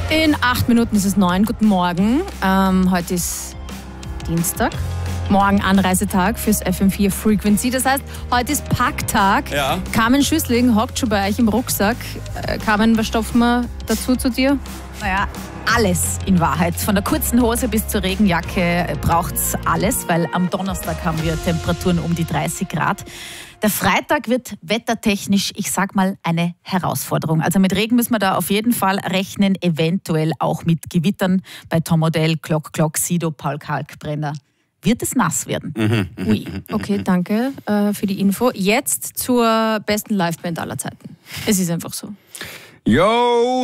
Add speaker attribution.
Speaker 1: In 8 Minuten ist es 9. Guten Morgen. Heute ist Dienstag. Morgen Anreisetag fürs FM4 Frequency. Das heißt, heute ist Packtag.
Speaker 2: Ja.
Speaker 1: Carmen Schüssling hockt schon bei euch im Rucksack. Carmen, was stopfen wir dazu zu dir?
Speaker 3: Naja, alles in Wahrheit. Von der kurzen Hose bis zur Regenjacke braucht's alles, weil am Donnerstag haben wir Temperaturen um die 30 Grad. Der Freitag wird wettertechnisch, ich sag mal, eine Herausforderung. Also mit Regen müssen wir da auf jeden Fall rechnen, eventuell auch mit Gewittern bei Tom Odell, Glock, Sido, Paul Kalkbrenner. Wird es nass werden.
Speaker 1: Ui, okay, danke für die Info. Jetzt zur besten Liveband aller Zeiten. Es ist einfach so.
Speaker 2: Yo!